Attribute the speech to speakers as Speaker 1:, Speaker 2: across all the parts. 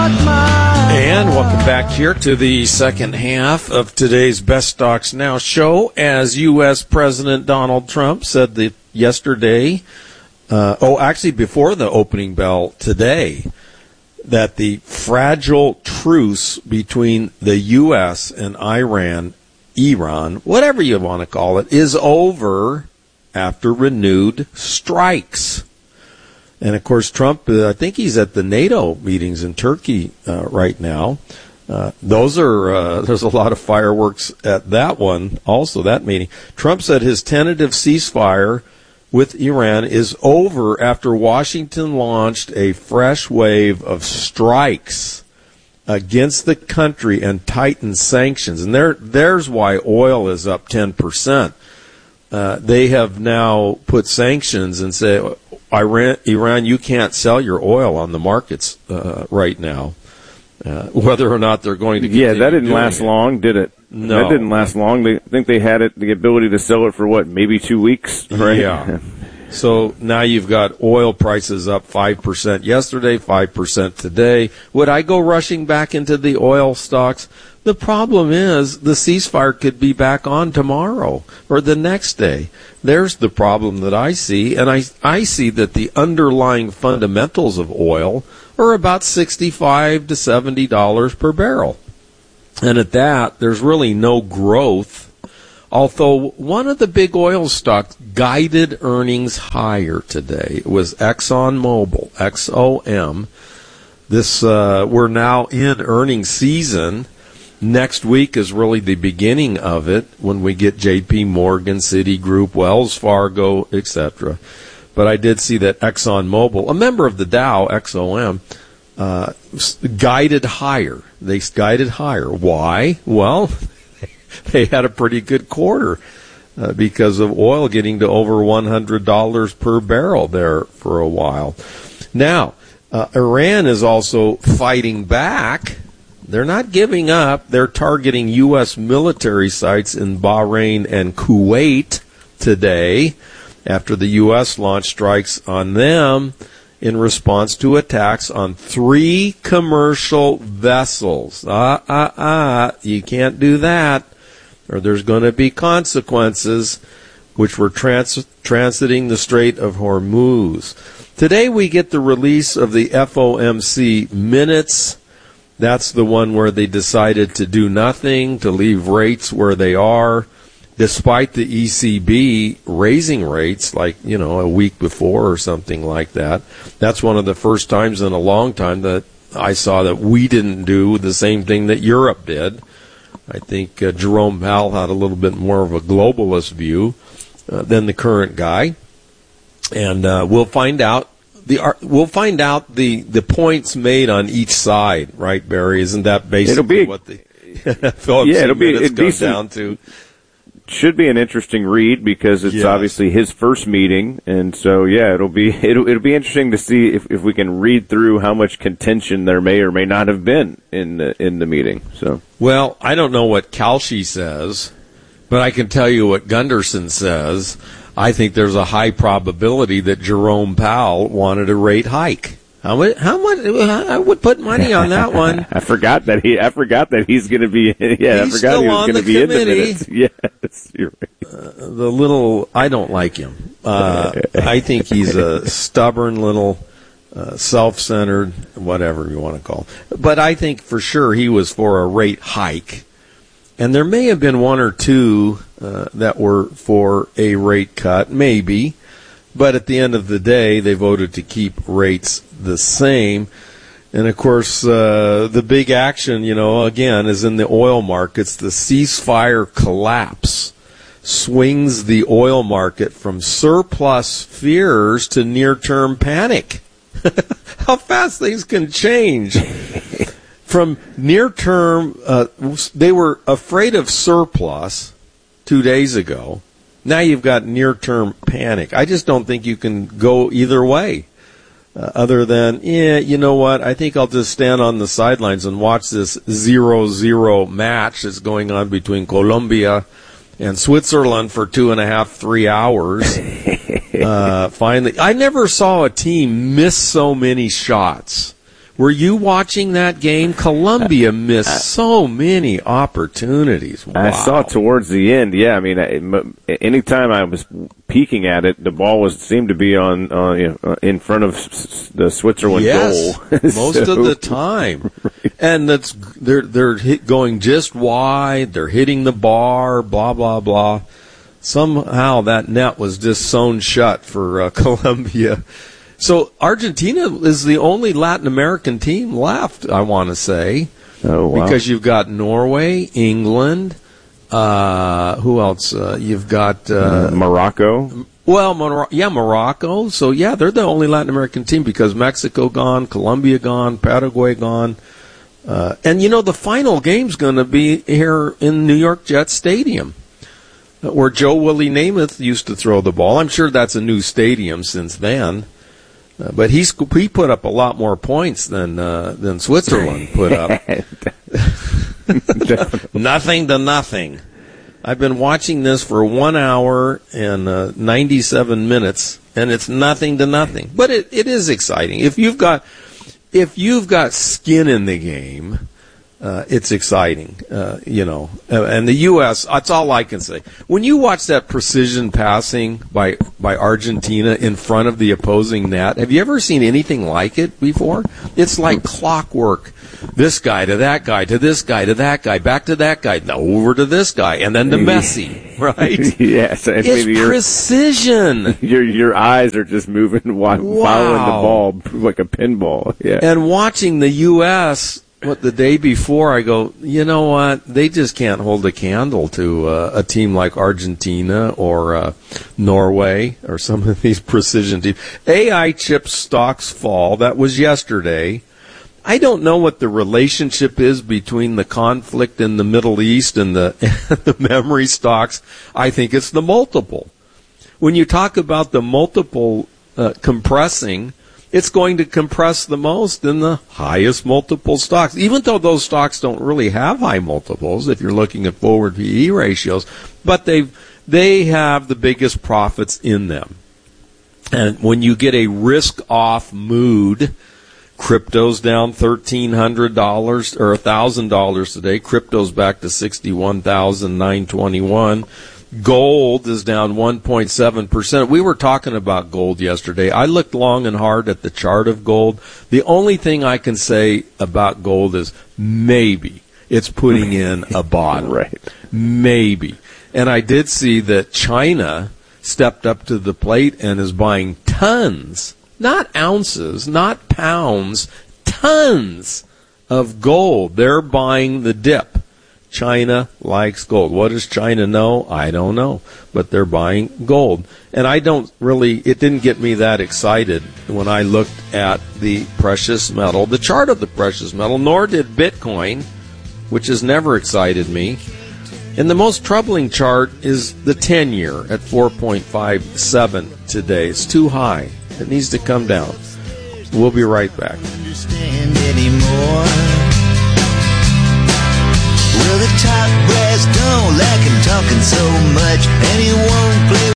Speaker 1: And welcome back here to the second half of today's Best Stocks Now show. As U.S. President Donald Trump said that yesterday, actually before the opening bell today, that the fragile truce between the U.S. and Iran, whatever you want to call it, is over after renewed strikes. And, of course, Trump, I think he's at the NATO meetings in Turkey right now. There's a lot of fireworks at that one, also that meeting. Trump said his tentative ceasefire with Iran is over after Washington launched a fresh wave of strikes against the country and tightened sanctions. And there's why oil is up 10%. They have now put sanctions and say, Iran, you can't sell your oil on the markets right now. Whether or not they're going to continue.
Speaker 2: Yeah, that didn't last long, did it?
Speaker 1: No.
Speaker 2: That didn't last long. I think they had the ability to sell it for, maybe 2 weeks? Right?
Speaker 1: Yeah. So now you've got oil prices up 5% yesterday, 5% today. Would I go rushing back into the oil stocks? The problem is the ceasefire could be back on tomorrow or the next day. There's the problem that I see, and I see that the underlying fundamentals of oil are about $65 to $70 per barrel. And at that, there's really no growth. Although one of the big oil stocks guided earnings higher today. It was ExxonMobil, XOM. We're now in earnings season. Next week is really the beginning of it when we get J.P. Morgan, Citigroup, Wells Fargo, etc. But I did see that ExxonMobil, a member of the Dow, XOM, guided higher. They guided higher. Why? Well, they had a pretty good quarter because of oil getting to over $100 per barrel there for a while. Now, Iran is also fighting back. They're not giving up. They're targeting U.S. military sites in Bahrain and Kuwait today after the U.S. launched strikes on them in response to attacks on 3 commercial vessels. You can't do that, or there's going to be consequences, which were transiting the Strait of Hormuz. Today we get the release of the FOMC minutes. That's the one where they decided to do nothing, to leave rates where they are, despite the ECB raising rates a week before or something like that. That's one of the first times in a long time that I saw that we didn't do the same thing that Europe did. I think Jerome Powell had a little bit more of a globalist view than the current guy. And we'll find out. We'll find out the points made on each side, right, Barry? Isn't that basically what the FOMC minutes come down to?
Speaker 2: Should be an interesting read because it's obviously his first meeting, and so it'll be interesting to see if we can read through how much contention there may or may not have been in the meeting. So,
Speaker 1: well, I don't know what Kalshi says, but I can tell you what Gunderson says. I think there's a high probability that Jerome Powell wanted a rate hike. How much? I would put money on that one.
Speaker 2: I forgot that he's going to be. Yeah,
Speaker 1: he's still on the committee.
Speaker 2: Yes, you're right.
Speaker 1: I don't like him. I think he's a stubborn little, self-centered, whatever you want to call it. But I think for sure he was for a rate hike. And there may have been one or two that were for a rate cut, maybe. But at the end of the day, they voted to keep rates the same. And, of course, the big action, again, is in the oil markets. The ceasefire collapse swings the oil market from surplus fears to near-term panic. How fast things can change. From near-term, they were afraid of surplus 2 days ago. Now you've got near-term panic. I just don't think you can go either way. Other than, you know what, I think I'll just stand on the sidelines and watch this 0-0 match that's going on between Colombia and Switzerland for 2.5, 3 hours. Finally, I never saw a team miss so many shots. Were you watching that game? Colombia missed so many opportunities. Wow.
Speaker 2: I saw towards the end. Yeah, I mean, anytime I was peeking at it, the ball seemed to be in front of the Switzerland goal.
Speaker 1: Most of the time. Right. And they're going just wide. They're hitting the bar. Blah blah blah. Somehow that net was just sewn shut for Colombia. So Argentina is the only Latin American team left, I want to say.
Speaker 2: Oh, wow.
Speaker 1: Because you've got Norway, England, who else? You've got
Speaker 2: Morocco.
Speaker 1: Well, Morocco. So, yeah, they're the only Latin American team because Mexico gone, Colombia gone, Paraguay gone. And, the final game's going to be here in New York Jets Stadium, where Joe Willie Namath used to throw the ball. I'm sure that's a new stadium since then. But he put up a lot more points than Switzerland put up. Nothing to nothing. I've been watching this for 1 hour and 97 minutes, and it's nothing to nothing. But it is exciting. If you've got skin in the game, it's exciting, and the U.S., that's all I can say. When you watch that precision passing by Argentina in front of the opposing net, have you ever seen anything like it before? It's like clockwork. This guy to that guy, to this guy, to that guy, back to that guy, now over to this guy, and then to Messi, right?
Speaker 2: Yes. And
Speaker 1: it's precision.
Speaker 2: Your eyes are just moving, following the ball like a pinball. Yeah.
Speaker 1: And watching the U.S., the day before, I go, you know what? They just can't hold a candle to a team like Argentina or Norway or some of these precision teams. AI chip stocks fall. That was yesterday. I don't know what the relationship is between the conflict in the Middle East and the memory stocks. I think it's the multiple. When you talk about the multiple compressing, it's going to compress the most in the highest multiple stocks, even though those stocks don't really have high multiples if you're looking at forward PE ratios, but they have the biggest profits in them. And when you get a risk-off mood, crypto's down $1,300 or $1,000 today. Crypto's back to $61,921. Gold is down 1.7%. We were talking about gold yesterday. I looked long and hard at the chart of gold. The only thing I can say about gold is maybe it's putting in a bottom.
Speaker 2: Right.
Speaker 1: Maybe. And I did see that China stepped up to the plate and is buying tons, not ounces, not pounds, tons of gold. They're buying the dip. China likes gold. What does China know? I don't know. But they're buying gold. And it didn't get me that excited when I looked at the precious metal, the chart of the precious metal, nor did Bitcoin, which has never excited me. And the most troubling chart is the 10-year at 4.57 today. It's too high. It needs to come down. We'll be right back.
Speaker 3: Well, the top brass don't like him talking so much, and he won't play.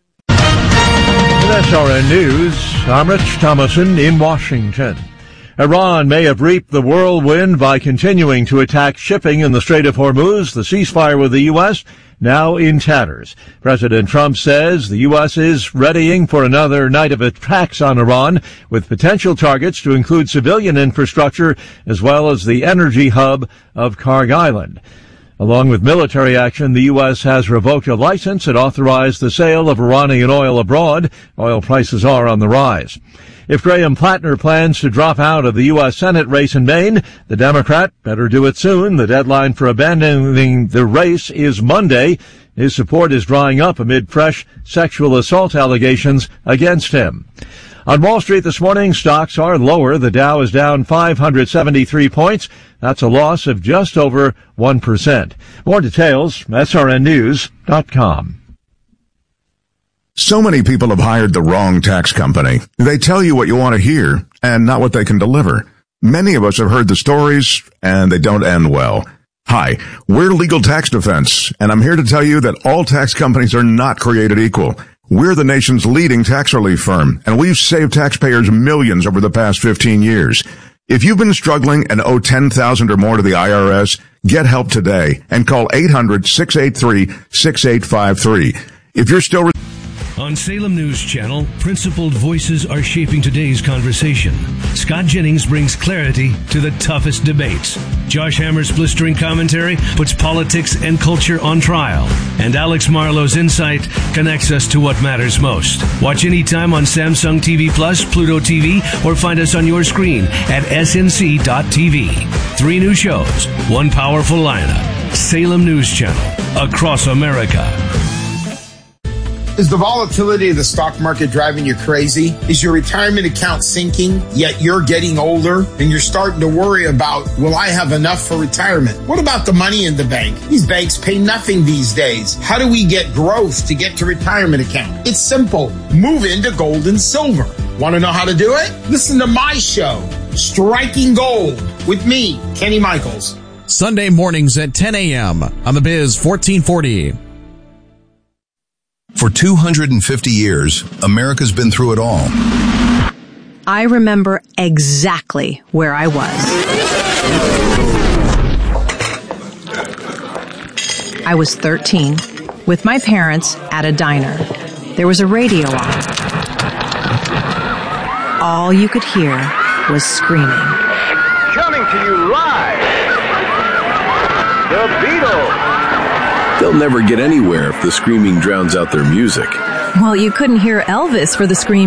Speaker 4: With SRN News, I'm Rich Thomason in Washington. Iran may have reaped the whirlwind by continuing to attack shipping in the Strait of Hormuz. The ceasefire with the U.S. now in tatters. President Trump says the U.S. is readying for another night of attacks on Iran, with potential targets to include civilian infrastructure as well as the energy hub of Karg Island. Along with military action, the U.S. has revoked a license that authorized the sale of Iranian oil abroad. Oil prices are on the rise. If Graham Plattner plans to drop out of the U.S. Senate race in Maine, the Democrat better do it soon. The deadline for abandoning the race is Monday. His support is drying up amid fresh sexual assault allegations against him. On Wall Street this morning, stocks are lower. The Dow is down 573 points. That's a loss of just over 1%. More details, srnnews.com.
Speaker 5: So many people have hired the wrong tax company. They tell you what you want to hear and not what they can deliver. Many of us have heard the stories, and they don't end well. Hi, we're Legal Tax Defense, and I'm here to tell you that all tax companies are not created equal. We're the nation's leading tax relief firm, and we've saved taxpayers millions over the past 15 years. If you've been struggling and owe $10,000 or more to the IRS, get help today and call 800-683-6853. If you're still
Speaker 6: on Salem News Channel, principled voices are shaping today's conversation. Scott Jennings brings clarity to the toughest debates. Josh Hammer's blistering commentary puts politics and culture on trial. And Alex Marlowe's insight connects us to what matters most. Watch anytime on Samsung TV Plus, Pluto TV, or find us on your screen at snc.tv. 3 new shows, 1 powerful lineup. Salem News Channel, across America.
Speaker 7: Is the volatility of the stock market driving you crazy? Is your retirement account sinking, yet you're getting older and you're starting to worry about, will I have enough for retirement? What about the money in the bank? These banks pay nothing these days. How do we get growth to get to retirement account? It's simple. Move into gold and silver. Want to know how to do it? Listen to my show, Striking Gold, with me, Kenny Michaels.
Speaker 8: Sunday mornings at 10 a.m. on the Biz 1440.
Speaker 9: For 250 years, America's been through it all.
Speaker 10: I remember exactly where I was. I was 13, with my parents at a diner. There was a radio on. All you could hear was screaming.
Speaker 11: Coming to you live, The Beatles.
Speaker 12: They'll never get anywhere if the screaming drowns out their music.
Speaker 10: Well, you couldn't hear Elvis for the screaming.